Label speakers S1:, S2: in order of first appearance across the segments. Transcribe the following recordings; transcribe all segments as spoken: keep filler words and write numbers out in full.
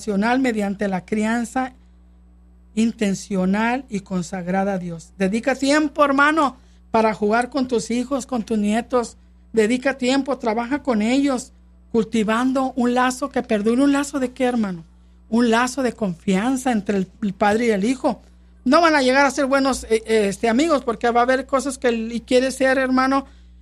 S1: intencional mediante la crianza intencional y consagrada a Dios. Dedica tiempo, hermano, para jugar con tus hijos, con tus nietos. Dedica tiempo, trabaja con ellos, cultivando un lazo que perdure. ¿Un lazo de qué, hermano? Un lazo de confianza entre el, el padre y el hijo. No van a llegar a ser buenos eh, este, amigos, porque va a haber cosas que el, y quiere ser, hermano,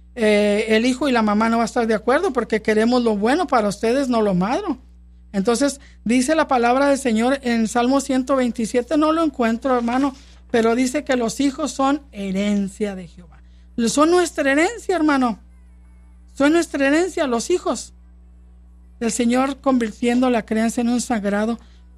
S1: eh, el hijo y la mamá no va a estar de acuerdo, porque queremos lo bueno para ustedes, no lo malo. Entonces, dice la palabra del Señor en Salmo ciento veintisiete, no lo encuentro, hermano, pero dice que los hijos son herencia de Jehová. Son nuestra herencia, hermano. Son nuestra herencia, los hijos. El Señor convirtiendo la creencia en un sagrado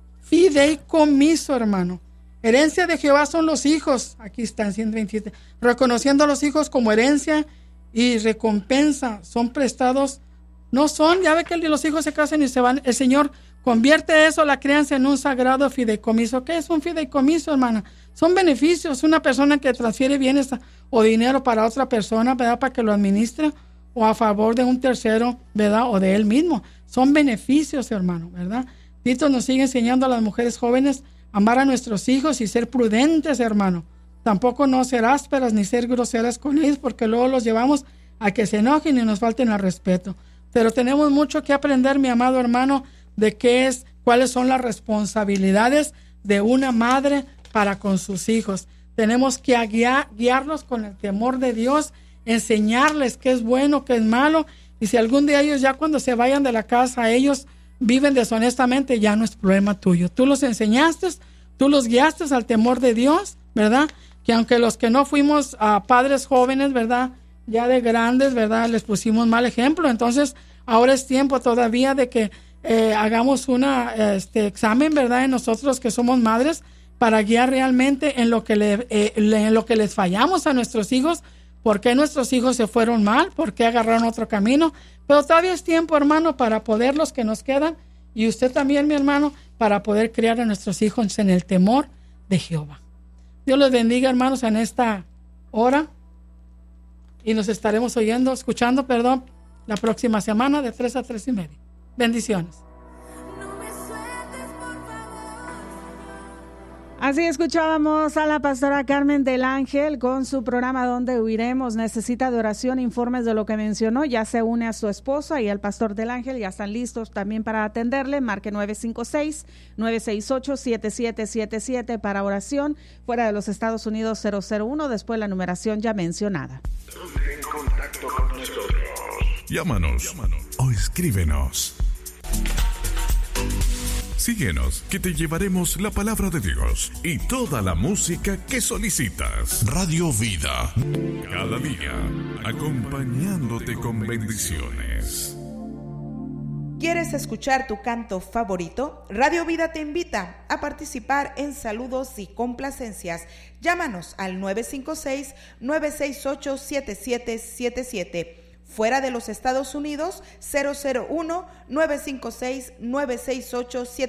S1: fideicomiso, hermano. Herencia de Jehová son los hijos. Aquí está en ciento veintisiete. Reconociendo a los hijos como herencia y recompensa. Son prestados. No son, ya ve que los hijos se casan y se van. El Señor convierte eso, la crianza, en un sagrado fideicomiso. ¿Qué es un fideicomiso, hermana? Son beneficios. Una persona que transfiere bienes o dinero para otra persona, ¿verdad? Para que lo administre, o a favor de un tercero, ¿verdad? O de él mismo. Son beneficios, hermano, ¿verdad? Tito nos sigue enseñando a las mujeres jóvenes a amar a nuestros hijos y ser prudentes, hermano. Tampoco no ser ásperas ni ser groseras con ellos, porque luego los llevamos a que se enojen y nos falten al respeto. Pero tenemos mucho que aprender, mi amado hermano, de qué es, cuáles son las responsabilidades de una madre para con sus hijos. Tenemos que guiar, guiarlos con el temor de Dios, enseñarles qué es bueno, qué es malo, y si algún día ellos ya cuando se vayan de la casa, ellos viven deshonestamente, ya no es problema tuyo. Tú los enseñaste, tú los guiaste al temor de Dios, ¿verdad? Que aunque los que no fuimos uh, padres jóvenes, ¿verdad? Ya de grandes, ¿verdad? Les pusimos mal ejemplo. Entonces, ahora es tiempo todavía de que eh, hagamos un este, examen, ¿verdad? En nosotros que somos madres, para guiar realmente en lo que le, eh, en lo que les fallamos a nuestros hijos. ¿Por qué nuestros hijos se fueron mal? ¿Por qué agarraron otro camino? Pero todavía es tiempo, hermano, para poder, los que nos quedan, y usted también, mi hermano, para poder criar a nuestros hijos en el temor de Jehová. Dios los bendiga, hermanos, en esta hora. Y nos estaremos oyendo, escuchando, perdón, la próxima semana de tres a tres y media. Bendiciones.
S2: Así escuchábamos a la pastora Carmen del Ángel con su programa Donde Huiremos. Necesita de oración, informes de lo que mencionó. Ya se une a su esposa y al pastor del Ángel. Ya están listos también para atenderle. Marque nueve cinco seis, nueve seis ocho, siete siete siete siete para oración. Fuera de los Estados Unidos, cero cero uno, después la numeración ya mencionada.
S3: En contacto con nosotros.
S4: Llámanos, Llámanos o escríbenos. Síguenos, que te llevaremos la palabra de Dios y toda la música que solicitas. Radio Vida, cada día acompañándote con bendiciones.
S5: ¿Quieres escuchar tu canto favorito? Radio Vida te invita a participar en saludos y complacencias. Llámanos al nueve cinco seis, nueve seis ocho, siete siete siete siete. Fuera de los Estados Unidos, cero cero uno, nueve cinco seis, nueve seis ocho, siete siete siete siete.